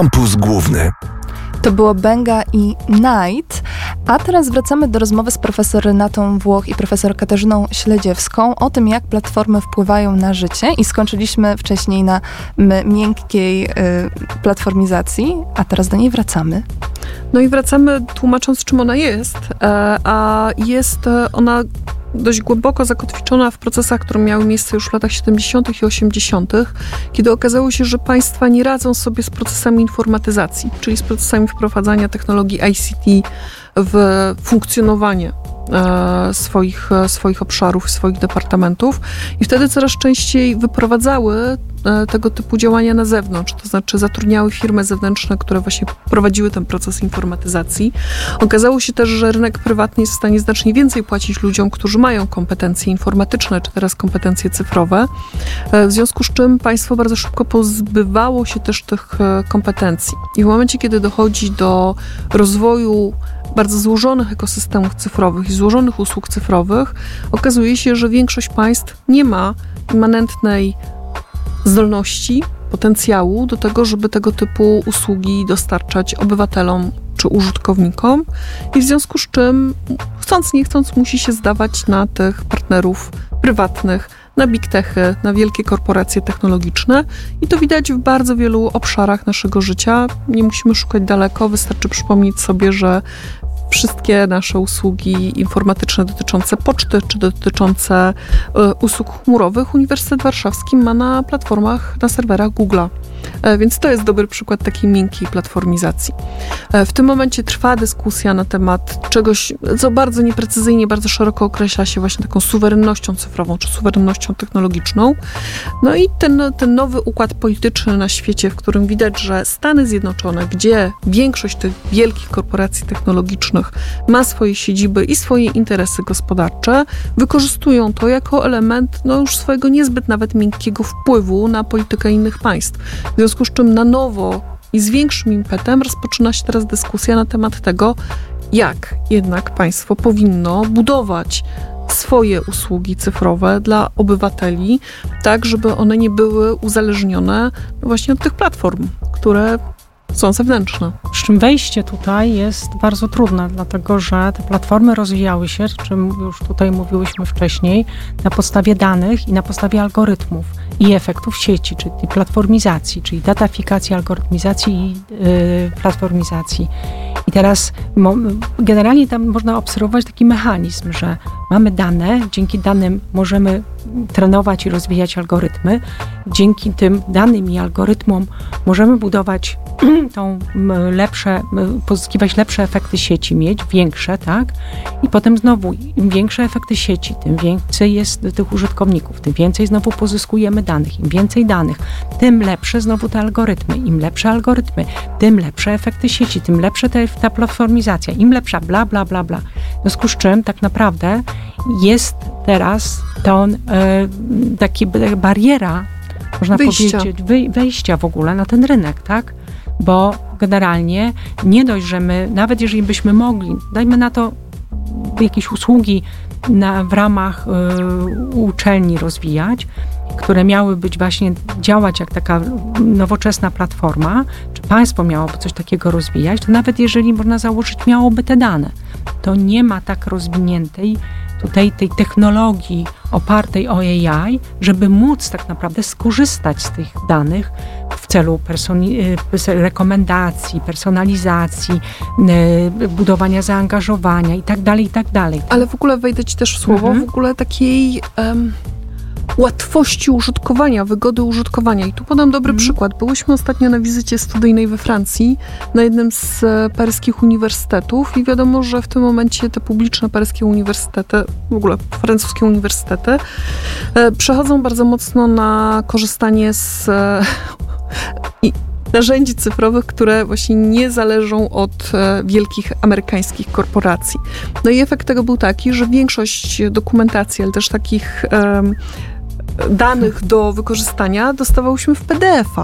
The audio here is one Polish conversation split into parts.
Kampus Główny. To było Benga i Night, a teraz wracamy do rozmowy z profesor Renatą Włoch i profesor Katarzyną Śledziewską o tym, jak platformy wpływają na życie i skończyliśmy wcześniej na miękkiej platformizacji, a teraz do niej wracamy. No i wracamy tłumacząc, czym ona jest, a jest ona dość głęboko zakotwiczona w procesach, które miały miejsce już w latach 70. i 80., kiedy okazało się, że państwa nie radzą sobie z procesami informatyzacji, czyli z procesami wprowadzania technologii ICT w funkcjonowanie swoich obszarów, swoich departamentów i wtedy coraz częściej wyprowadzały tego typu działania na zewnątrz, to znaczy zatrudniały firmy zewnętrzne, które właśnie prowadziły ten proces informatyzacji. Okazało się też, że rynek prywatny jest w stanie znacznie więcej płacić ludziom, którzy mają kompetencje informatyczne, czy teraz kompetencje cyfrowe, w związku z czym państwo bardzo szybko pozbywało się też tych kompetencji. I w momencie, kiedy dochodzi do rozwoju bardzo złożonych ekosystemów cyfrowych i złożonych usług cyfrowych, okazuje się, że większość państw nie ma immanentnej zdolności, potencjału do tego, żeby tego typu usługi dostarczać obywatelom czy użytkownikom i w związku z czym, chcąc nie chcąc, musi się zdawać na tych partnerów prywatnych, na big techy, na wielkie korporacje technologiczne i to widać w bardzo wielu obszarach naszego życia. Nie musimy szukać daleko, wystarczy przypomnieć sobie, że wszystkie nasze usługi informatyczne dotyczące poczty czy dotyczące usług chmurowych Uniwersytet Warszawski ma na platformach, na serwerach Google'a. Więc to jest dobry przykład takiej miękkiej platformizacji. W tym momencie trwa dyskusja na temat czegoś, co bardzo nieprecyzyjnie, bardzo szeroko określa się właśnie taką suwerennością cyfrową czy suwerennością technologiczną. No i ten nowy układ polityczny na świecie, w którym widać, że Stany Zjednoczone, gdzie większość tych wielkich korporacji technologicznych ma swoje siedziby i swoje interesy gospodarcze, wykorzystują to jako element już swojego niezbyt nawet miękkiego wpływu na politykę innych państw. W związku z czym na nowo i z większym impetem rozpoczyna się teraz dyskusja na temat tego, jak jednak państwo powinno budować swoje usługi cyfrowe dla obywateli, tak żeby one nie były uzależnione właśnie od tych platform, które są zewnętrzne. Przy czym wejście tutaj jest bardzo trudne, dlatego że te platformy rozwijały się, o czym już tutaj mówiłyśmy wcześniej, na podstawie danych i na podstawie algorytmów i efektów sieci, czyli platformizacji, czyli datafikacji, algorytmizacji i platformizacji. I teraz generalnie tam można obserwować taki mechanizm, że mamy dane, dzięki danym możemy trenować i rozwijać algorytmy. Dzięki tym danym i algorytmom możemy budować pozyskiwać lepsze efekty sieci, mieć większe, tak? I potem znowu, im większe efekty sieci, tym więcej jest tych użytkowników, tym więcej znowu pozyskujemy danych. Im więcej danych, tym lepsze znowu te algorytmy. Im lepsze algorytmy, tym lepsze efekty sieci, tym lepsza ta platformizacja, im lepsza bla, bla, bla, bla. W związku z czym tak naprawdę jest teraz taka bariera, można powiedzieć, wejścia w ogóle na ten rynek, tak? Bo generalnie nie dość, że my, nawet jeżeli byśmy mogli, dajmy na to jakieś usługi w ramach uczelni rozwijać, które miały być właśnie działać jak taka nowoczesna platforma, czy państwo miałoby coś takiego rozwijać, to nawet jeżeli można założyć, miałoby te dane, to nie ma tak rozwiniętej tutaj tej technologii opartej o AI, żeby móc tak naprawdę skorzystać z tych danych w celu rekomendacji, personalizacji, budowania zaangażowania i tak dalej, i tak dalej. Ale w ogóle wejdę ci też w słowo, w ogóle takiej łatwości użytkowania, wygody użytkowania. I tu podam dobry przykład. Byłyśmy ostatnio na wizycie studyjnej we Francji, na jednym z paryskich uniwersytetów i wiadomo, że w tym momencie te publiczne paryskie uniwersytety, w ogóle francuskie uniwersytety, przechodzą bardzo mocno na korzystanie z narzędzi cyfrowych, które właśnie nie zależą od wielkich amerykańskich korporacji. No i efekt tego był taki, że większość dokumentacji, ale też takich danych do wykorzystania dostawałyśmy w PDF-ach.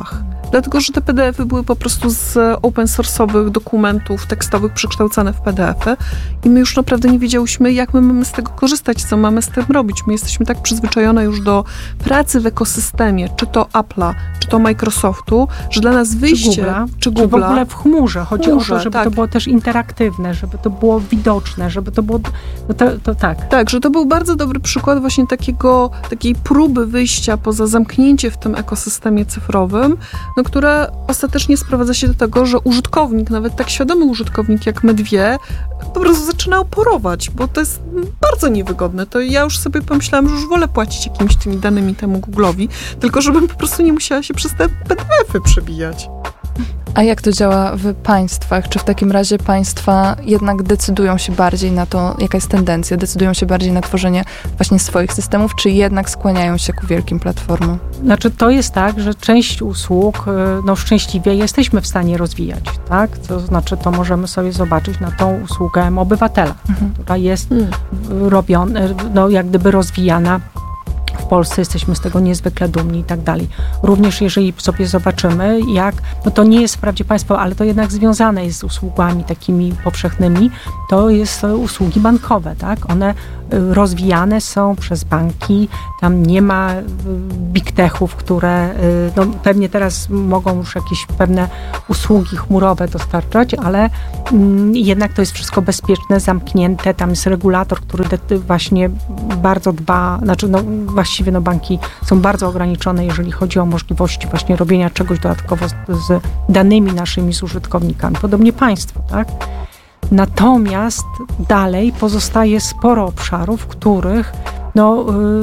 dlatego że te PDF-y były po prostu z open source'owych dokumentów tekstowych przekształcane w PDF-y i my już naprawdę nie wiedziałyśmy, jak my mamy z tego korzystać, co mamy z tym robić. My jesteśmy tak przyzwyczajone już do pracy w ekosystemie, czy to Apple'a, czy to Microsoftu, że dla nas wyjście, czy w ogóle w chmurze. Chodzi o to, żeby to było też interaktywne, żeby to było widoczne, żeby to było... tak. Tak, że to był bardzo dobry przykład właśnie takiej próby wyjścia poza zamknięcie w tym ekosystemie cyfrowym, no, które ostatecznie sprowadza się do tego, że użytkownik, nawet tak świadomy użytkownik jak my dwie, po prostu zaczyna oporować, bo to jest bardzo niewygodne. To ja już sobie pomyślałam, że już wolę płacić jakimiś tymi danymi temu Google'owi, tylko żebym po prostu nie musiała się przez te PDF-y przebijać. A jak to działa w państwach? Czy w takim razie państwa jednak decydują się bardziej na to, jaka jest tendencja, decydują się bardziej na tworzenie właśnie swoich systemów, czy jednak skłaniają się ku wielkim platformom? Znaczy to jest tak, że część usług, no szczęśliwie jesteśmy w stanie rozwijać, tak? To znaczy to możemy sobie zobaczyć na tą usługę obywatela, która jest robiona, no jak gdyby rozwijana. W Polsce jesteśmy z tego niezwykle dumni i tak dalej. Również jeżeli sobie zobaczymy, jak, no to nie jest wprawdzie państwo, ale to jednak związane jest z usługami takimi powszechnymi, to jest usługi bankowe, tak? One rozwijane są przez banki, tam nie ma big techów, które no, pewnie teraz mogą już jakieś pewne usługi chmurowe dostarczać, ale jednak to jest wszystko bezpieczne, zamknięte, tam jest regulator, który właśnie bardzo dba, znaczy no, właściwie no, banki są bardzo ograniczone, jeżeli chodzi o możliwości właśnie robienia czegoś dodatkowo z danymi naszymi, z użytkownikami. Podobnie państwo, tak? Natomiast dalej pozostaje sporo obszarów, w których no,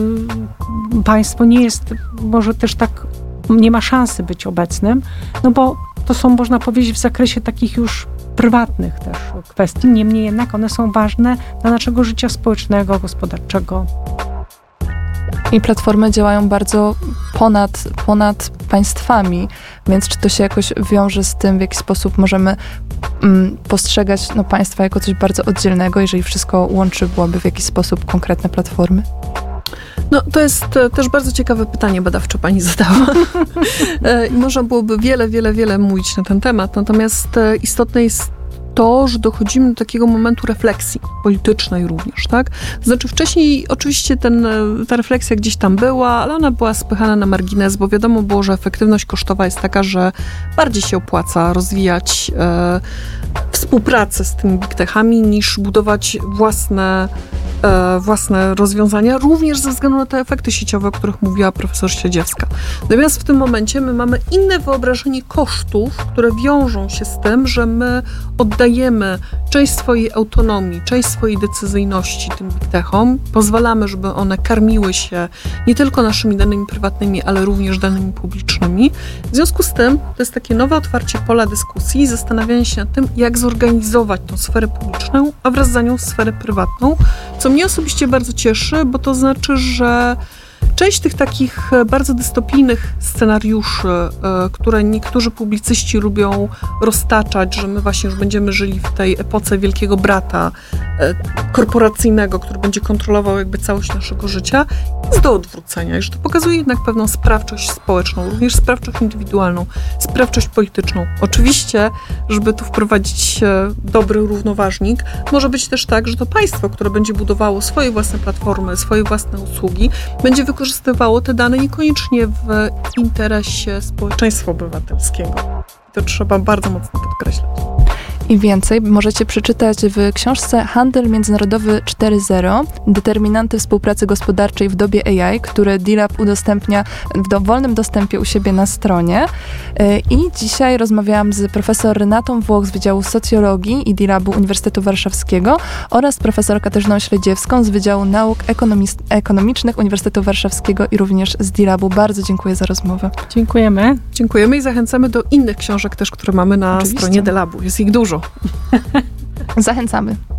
państwo nie jest, może też tak nie ma szansy być obecnym, no bo to są, można powiedzieć, w zakresie takich już prywatnych też kwestii, niemniej jednak one są ważne dla naszego życia społecznego, gospodarczego. I platformy działają bardzo ponad państwami, więc czy to się jakoś wiąże z tym, w jaki sposób możemy postrzegać no, państwa jako coś bardzo oddzielnego, jeżeli wszystko łączyłoby w jakiś sposób konkretne platformy? No, to jest też bardzo ciekawe pytanie badawcze pani zadała. I można byłoby wiele mówić na ten temat, natomiast istotne jest to, że dochodzimy do takiego momentu refleksji politycznej również, tak? To znaczy wcześniej oczywiście ta refleksja gdzieś tam była, ale ona była spychana na margines, bo wiadomo było, że efektywność kosztowa jest taka, że bardziej się opłaca rozwijać współpracę z tymi big techami niż budować własne rozwiązania, również ze względu na te efekty sieciowe, o których mówiła profesor Śledziewska. Natomiast w tym momencie my mamy inne wyobrażenie kosztów, które wiążą się z tym, że my oddajemy część swojej autonomii, część swojej decyzyjności tym big techom, pozwalamy, żeby one karmiły się nie tylko naszymi danymi prywatnymi, ale również danymi publicznymi. W związku z tym to jest takie nowe otwarcie pola dyskusji i zastanawianie się nad tym, jak zorganizować tą sferę publiczną, a wraz za nią sferę prywatną, co mnie osobiście bardzo cieszy, bo to znaczy, że część tych takich bardzo dystopijnych scenariuszy, które niektórzy publicyści lubią roztaczać, że my właśnie już będziemy żyli w tej epoce wielkiego brata korporacyjnego, który będzie kontrolował jakby całość naszego życia, jest do odwrócenia. I że to pokazuje jednak pewną sprawczość społeczną, również sprawczość indywidualną, sprawczość polityczną. Oczywiście, żeby tu wprowadzić dobry równoważnik, może być też tak, że to państwo, które będzie budowało swoje własne platformy, swoje własne usługi, będzie wykorzystywało te dane niekoniecznie w interesie społeczeństwa obywatelskiego. To trzeba bardzo mocno podkreślać. I więcej możecie przeczytać w książce Handel Międzynarodowy 4.0 Determinanty współpracy gospodarczej w dobie AI, które D-Lab udostępnia w dowolnym dostępie u siebie na stronie. I dzisiaj rozmawiałam z profesor Renatą Włoch z Wydziału Socjologii i D-Labu Uniwersytetu Warszawskiego oraz profesor Katarzyną Śledziewską z Wydziału Nauk Ekonomicznych Uniwersytetu Warszawskiego i również z D-Labu. Bardzo dziękuję za rozmowę. Dziękujemy. Dziękujemy i zachęcamy do innych książek też, które mamy na stronie D-Labu. Jest ich dużo. Zachęcamy.